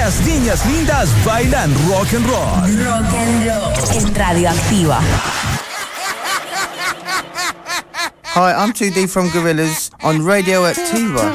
Las niñas lindas bailan rock and roll. Rock and roll. En Radioactiva. Hi, I'm 2D from Gorillaz on Radioactiva.